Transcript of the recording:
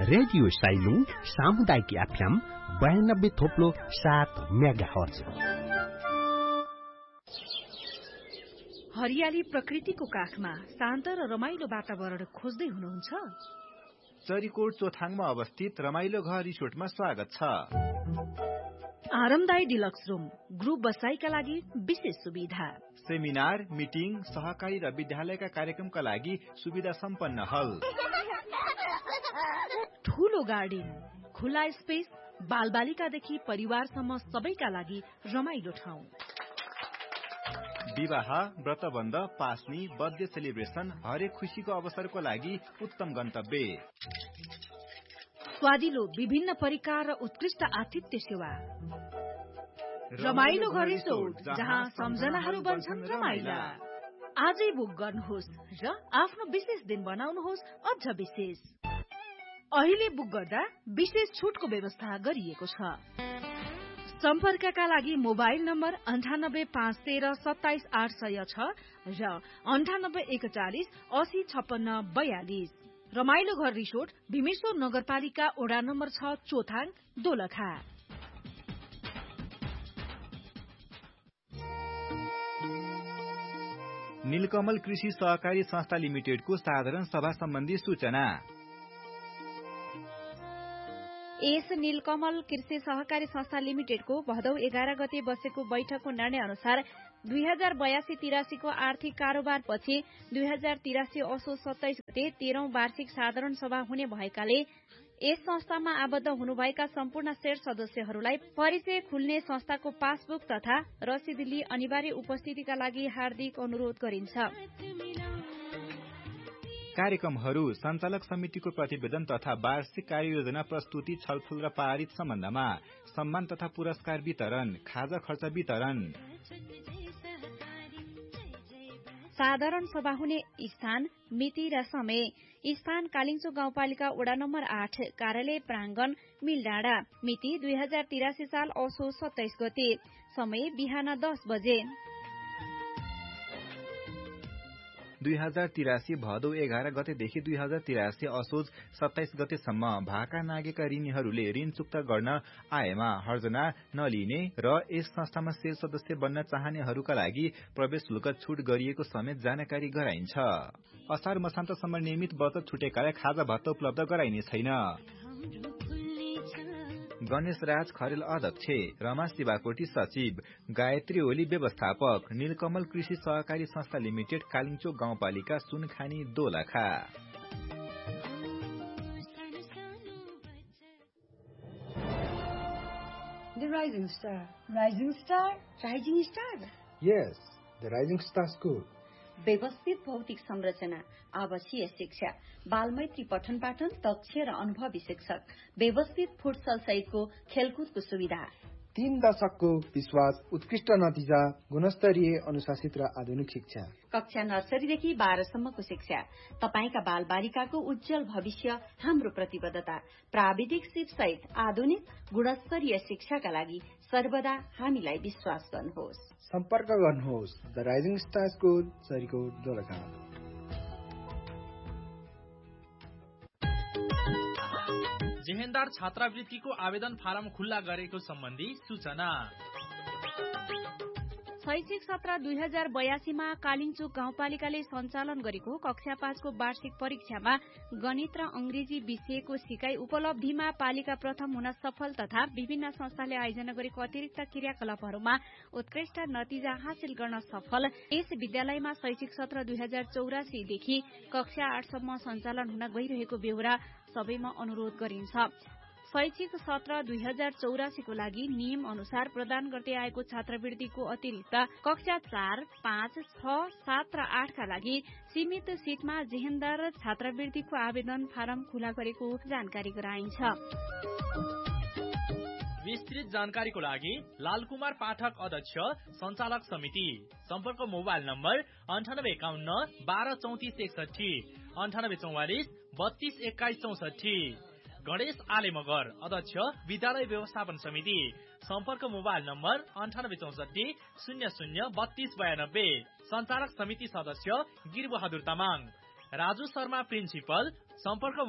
Radio Sailung सामुदायिक FM 92.7 megahertz. हरियाली प्रकृतिको काखमा शान्त र रमाइलो वातावरण खोज्दै हुनुहुन्छ? चरीकोट चोथाङमा अवस्थित रमाइलो घर रिसोर्टमा स्वागत छ। आरामदायी डिलक्स रूम, ग्रुप बसाइका लागि विशेष सुविधा, सेमिनार, मिटिङ, सहकारी र विद्यालयका कार्यक्रमका लागि सुविधा सम्पन्न हल, ठूलो गार्डन, खुला स्पेस, बालबालिकादेखि परिवारसम्म सबैका लागि रमाइलो ठाउँ। विवाह, व्रतबन्ध, पास्नी, बर्थडे सेलिब्रेसन, हरेक खुशीको अवसरको लागि उत्तम गन्तव्य। स्वादिलो विभिन्न परिकार र उत्कृष्ट आतिथ्य सेवा। रमाइलो घर रिसोर्ट, जहाँ सम्झनाहरू बन्छन् रमाइला। आजै बुक गर्नुहोस् र आफ्नो विशेष दिन बनाउनुहोस् अझ विशेष। अहिले बुक गर्दा विशेष छुटको व्यवस्था गरिएको छ। सम्पर्कका लागि मोबाइल नम्बर 9851378806 र 9814805642। रमाइलो घर रिसोर्ट, भीमेश्वर नगरपालिका वडा नम्बर 6, चोथाङ, दोलखा। नीलकमल कृषि सहकारी संस्था लिमिटेडको साधारण सभा सम्बन्धी सूचना। यस नीलकमल कृषि सहकारी संस्था लिमिटेडको भदौ 11 गते बसेको बैठकको निर्णय अनुसार 2082-83 को आर्थिक कारोबारपछि 2083 असोज 27 गते 13औं वार्षिक साधारण सभा हुने भएकाले यस संस्थामा आबद्ध हुनुभएका सम्पूर्ण शेयर सदस्यहरूलाई परिचय खुल्ने संस्थाको पासबुक तथा रसिद लिई अनिवार्य उपस्थितिका लागि हार्दिक अनुरोध गरिन्छ। कार्यक्रमहरू, सञ्चालक समितिको प्रतिवेदन तथा वार्षिक कार्ययोजना प्रस्तुति, छलफल र पारित सम्बन्धमा सम्मान तथा पुरस्कार वितरण, खाजा खर्च वितरण। साधारण सभा हुने स्थान, मिति र समय। स्थान कालिङचोक गाउँपालिका वडा नम्बर 8, कार्यालय प्राङ्गण, मिलडाँडा। मिति 2083 साल असोज 27 गते। समय बिहान 10 बजे। 2083 भदौ 11 गतेदेखि 2083 असोज 27 गतेसम्म भाका नागेका ऋणीहरूले ऋण चुक्ता गर्न आएमा हर्जना नलिने र यस संस्थामा शेयर सदस्य बन्न चाहनेहरूका लागि प्रवेश शुल्क छुट गरिएको समेत जानकारी गराइन्छ। असार मसान्तसम्म नियमित बचत छुटेकालाई खाजा भत्ता उपलब्ध गराइने छैन। गणेश राज खरेल अध्यक्ष, रमा शिवाकोटी सचिव, गायत्री ओली व्यवस्थापक, नीलकमल कृषि सहकारी संस्था लिमिटेड, कालिङचोक गाउँपालिका, Sunkhani, Dolakha. The Rising Star. Rising Star? Rising Star? Yes, the Rising Star School. व्यवस्थित भौतिक संरचना, आवासीय शिक्षा, बालमैत्री पठन पाठन, दक्ष र अनुभवी शिक्षक, व्यवस्थित फुटसल सहितको खेलकुदको सुविधा। 3 दशकको विश्वास, उत्कृष्ट नतिजा, गुणस्तरीय, अनुशासित र आधुनिक शिक्षा। कक्षा नर्सरीदेखि 12 सम्मको शिक्षा। तपाईका बाल बालिकाको उज्जवल भविष्य हाम्रो प्रतिबद्धता। प्राविधिक सिप सहित आधुनिक गुणस्तरीय शिक्षाका लागि सर्वदा हामीलाई विश्वास गर्नुहोस्। सम्पर्क गर्नुहोस् the rising star school, Charikot, Dolakha. जेहेन्दार छात्रवृत्तिको आवेदन फारम खुल्ला गरेको सम्बन्धी सूचना। शैक्षिक सत्र 2082 मा कालिङचोक गाउँपालिकाले सञ्चालन गरेको कक्षा 5 को वार्षिक परीक्षामा गणित र अंग्रेजी विषयको सिकाइ उपलब्धिमा पालिका प्रथम हुन सफल तथा विभिन्न संस्थाले आयोजना गरेको अतिरिक्त क्रियाकलापहरूमा उत्कृष्ट नतिजा हासिल गर्न सफल यस विद्यालयमा शैक्षिक सत्र 2084 देखि कक्षा 8 सम्म सञ्चालन हुन गइरहेको बेहोरा सबैमा अनुरोध गरिन्छ। शैक्षिक सत्र 2084 को लागि नियम अनुसार प्रदान गर्दै आएको छात्रवृत्तिको अतिरिक्त कक्षा 4, 5, 6, 7 र 8 का लागि सीमित सीटमा जेहेन्दार छात्रवृत्तिको आवेदन फारम खुला गरेको जानकारी गराइन्छ। विस्तृत जानकारीको लागि लालकुमार पाठक अध्यक्ष, सञ्चालक समिति। सम्पर्क मोबाइल नम्बर 9851 12 34 61, 9844 32 21 64। गणेश आले मगर अध्यक्ष, विद्यालय व्यवस्थापन समिति। सम्पर्क मोबाइल नम्बर 9864 00 32 92। सञ्चालक समिति सदस्य गिरबहादुर तामाङ। राजु शर्मा प्रिन्सिपल। सम्पर्क